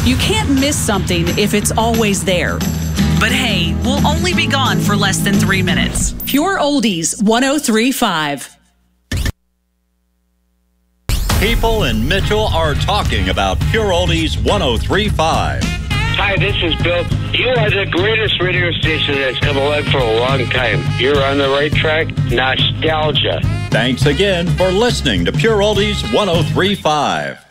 You can't miss something if it's always there. But hey, we'll only be gone for less than 3 minutes. Pure Oldies 103.5. People in Mitchell are talking about Pure Oldies 103.5. Hi, this is Bill. You are the greatest radio station that's come along for a long time. You're on the right track. Nostalgia. Thanks again for listening to Pure Oldies 103.5.